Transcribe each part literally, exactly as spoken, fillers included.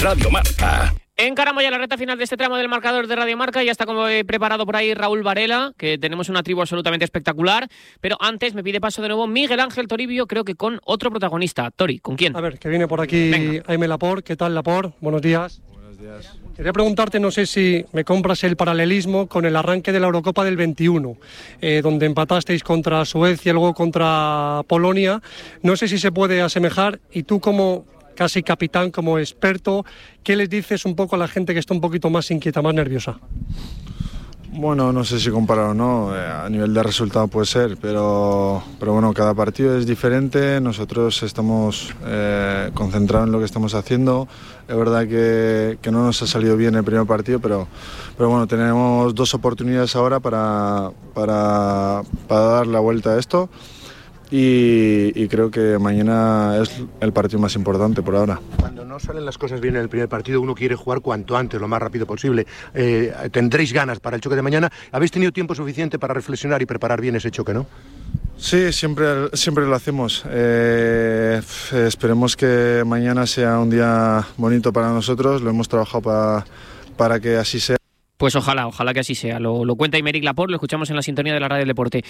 Radio Marca. Encaramos ya la recta final de este tramo del marcador de Radio Marca. Ya está como he preparado por ahí Raúl Varela, que tenemos una tribu absolutamente espectacular. Pero antes me pide paso de nuevo Miguel Ángel Toribio, creo que con otro protagonista. Tori, ¿con quién? A ver, que viene por aquí Aime Laporte. ¿Qué tal, Laporte? Buenos días. Buenos días. Quería preguntarte, no sé si me compras el paralelismo con el arranque de la Eurocopa del veintiuno, eh, donde empatasteis contra Suecia y luego contra Polonia. No sé si se puede asemejar, y tú como casi capitán, como experto, ¿qué les dices un poco a la gente que está un poquito más inquieta, más nerviosa? Bueno, no sé si comparar o no, eh, a nivel de resultado puede ser, pero, pero bueno, cada partido es diferente, nosotros estamos eh, concentrados en lo que estamos haciendo. Es verdad que, que no nos ha salido bien el primer partido, pero, pero bueno, tenemos dos oportunidades ahora para, para, para dar la vuelta a esto. Y, y creo que mañana es el partido más importante por ahora. Cuando no salen las cosas bien en el primer partido, uno quiere jugar cuanto antes, lo más rápido posible. Eh, tendréis ganas para el choque de mañana. ¿Habéis tenido tiempo suficiente para reflexionar y preparar bien ese choque, no? Sí, siempre, siempre lo hacemos. Eh, esperemos que mañana sea un día bonito para nosotros. Lo hemos trabajado para, para que así sea. Pues ojalá, ojalá que así sea. Lo, lo cuenta Aymeric Laporte, lo escuchamos en la sintonía de la Radio del Deporte.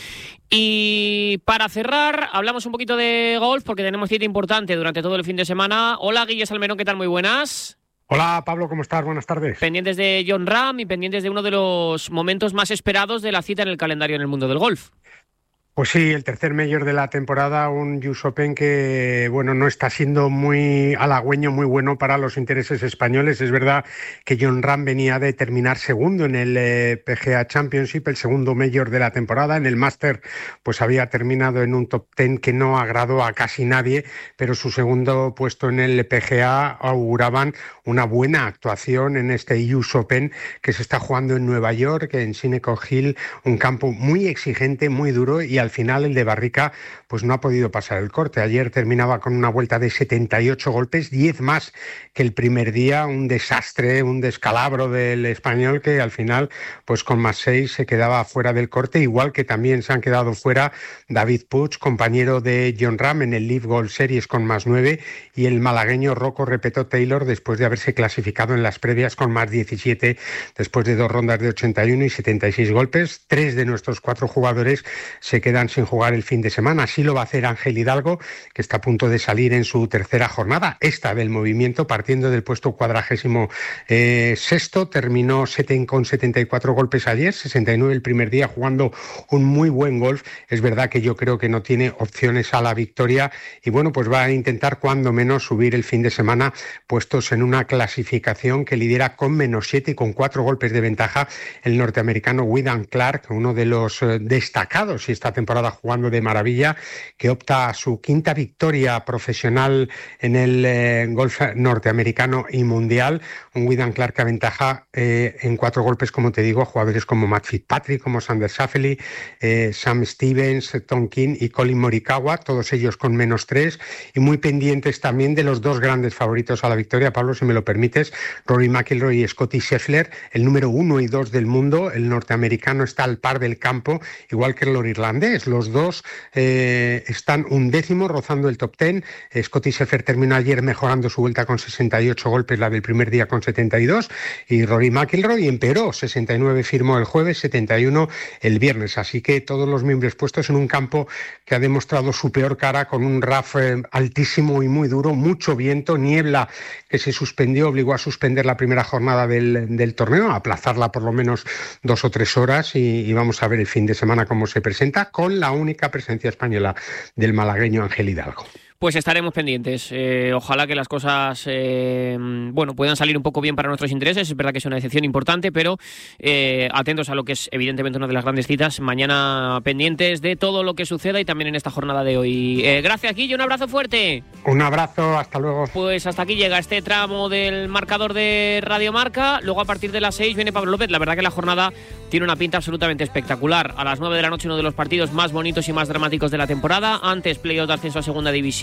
Y para cerrar, hablamos un poquito de golf, porque tenemos cita importante durante todo el fin de semana. Hola, Guille Salmerón, ¿qué tal? Muy buenas. Hola, Pablo, ¿cómo estás? Buenas tardes. Pendientes de Jon Rahm y pendientes de uno de los momentos más esperados de la cita en el calendario en el mundo del golf. Pues sí, el tercer mayor de la temporada, un U S Open que, bueno, no está siendo muy halagüeño, muy bueno para los intereses españoles. Es verdad que Jon Rahm venía de terminar segundo en el eh, P G A Championship, el segundo mayor de la temporada. En el Master, pues había terminado en un top ten que no agradó a casi nadie, pero su segundo puesto en el P G A auguraban una buena actuación en este U S Open que se está jugando en Nueva York, en Shinnecock Hill, un campo muy exigente, muy duro, y al final el de Barrica pues no ha podido pasar el corte. Ayer terminaba con una vuelta de setenta y ocho golpes, diez más que el primer día, un desastre, un descalabro del español que al final pues con más seis se quedaba fuera del corte, igual que también se han quedado fuera David Puig, compañero de Jon Rahm en el Live Golf Series con más nueve, y el malagueño Rocco Repetto Taylor después de haberse clasificado en las previas con más diecisiete después de dos rondas de ochenta y uno y setenta y seis golpes. Tres de nuestros cuatro jugadores se quedan sin jugar el fin de semana. Así lo va a hacer Ángel Hidalgo, que está a punto de salir en su tercera jornada, esta del movimiento, partiendo del puesto cuadragésimo eh, sexto. Terminó seten con setenta y cuatro golpes ayer, sesenta y nueve el primer día, jugando un muy buen golf. Es verdad que yo creo que no tiene opciones a la victoria y bueno, pues va a intentar cuando menos subir el fin de semana puestos en una clasificación que lidera con menos siete y con cuatro golpes de ventaja el norteamericano Wyndham Clark, uno de los eh, destacados y esta temporada jugando de maravilla, que opta a su quinta victoria profesional en el eh, golf norteamericano y mundial. Un Wyndham Clark que aventaja eh, en cuatro golpes, como te digo, a jugadores como Matt Fitzpatrick, como Sander Schauffele, eh, Sam Stevens, Tom King y Colin Morikawa, todos ellos con menos tres, y muy pendientes también de los dos grandes favoritos a la victoria, Pablo, si me lo permites, Rory McIlroy y Scottie Scheffler, el número uno y dos del mundo. El norteamericano está al par del campo, igual que el irlandés. Los dos eh, están un décimo rozando el top ten. eh, Scottie Scheffler terminó ayer mejorando su vuelta con sesenta y ocho golpes, la del primer día con setenta y dos, y Rory McIlroy empeoró, sesenta y nueve firmó el jueves, setenta y uno el viernes. Así que todos los miembros puestos en un campo que ha demostrado su peor cara, con un rough eh, altísimo y muy duro, mucho viento, niebla que se suspendió, obligó a suspender la primera jornada del, del torneo, a aplazarla por lo menos dos o tres horas, y, y vamos a ver el fin de semana cómo se presenta, con la única presencia española del malagueño Ángel Hidalgo. Pues estaremos pendientes. Eh, ojalá que las cosas eh, bueno, puedan salir un poco bien para nuestros intereses. Es verdad que es una decepción importante, pero eh, atentos a lo que es evidentemente una de las grandes citas. Mañana pendientes de todo lo que suceda y también en esta jornada de hoy. Eh, gracias, Guille. Un abrazo fuerte. Un abrazo. Hasta luego. Pues hasta aquí llega este tramo del marcador de Radio Marca. Luego a partir de las seis viene Pablo López. La verdad que la jornada tiene una pinta absolutamente espectacular. A las nueve de la noche uno de los partidos más bonitos y más dramáticos de la temporada. Antes, playoff de ascenso a segunda división.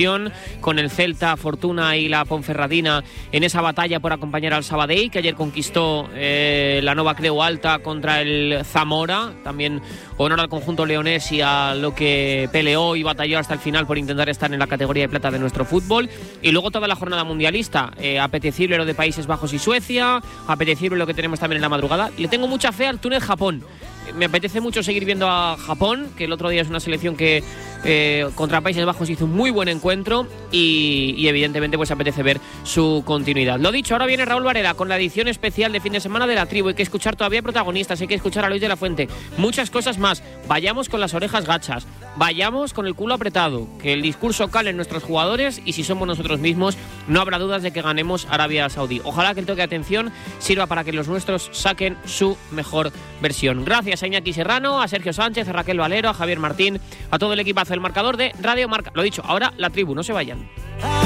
ilusión con el Celta, Fortuna y la Ponferradina en esa batalla por acompañar al Sabadell, que ayer conquistó eh, la Nova Creu Alta contra el Zamora. También honor al conjunto leonés y a lo que peleó y batalló hasta el final por intentar estar en la categoría de plata de nuestro fútbol. Y luego toda la jornada mundialista, eh, apetecible lo de Países Bajos y Suecia, apetecible lo que tenemos también en la madrugada. Le tengo mucha fe al Túnez-Japón. Me apetece mucho seguir viendo a Japón, que el otro día es una selección que eh, contra Países Bajos hizo un muy buen encuentro y, y evidentemente pues apetece ver su continuidad. Lo dicho, ahora viene Raúl Varela con la edición especial de fin de semana de La Tribu. Hay que escuchar todavía protagonistas, hay que escuchar a Luis de la Fuente, muchas cosas más. Vayamos con las orejas gachas, vayamos con el culo apretado, que el discurso cale en nuestros jugadores y si somos nosotros mismos no habrá dudas de que ganemos Arabia Saudí. Ojalá que el toque de atención sirva para que los nuestros saquen su mejor versión. Gracias a Iñaki Serrano, a Sergio Sánchez, a Raquel Valero, a Javier Martín, a todo el equipazo del marcador de Radio Marca. Lo dicho, ahora La Tribu, no se vayan.